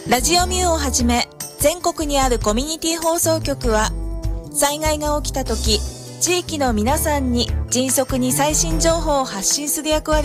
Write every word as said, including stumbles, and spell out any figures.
ラジオミューをはじめ全国にあるコミュニティ放送局は、災害が起きたとき、地域の皆さんに迅速に最新情報を発信する役割